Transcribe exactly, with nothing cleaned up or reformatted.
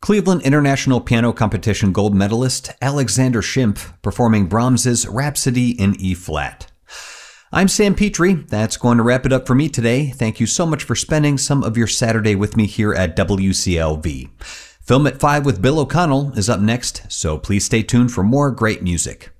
Cleveland International Piano Competition gold medalist Alexander Schimpf performing Brahms's Rhapsody in E-flat. I'm Sam Petrie. That's going to wrap it up for me today. Thank you so much for spending some of your Saturday with me here at W C L V. Film at five with Bill O'Connell is up next, so please stay tuned for more great music.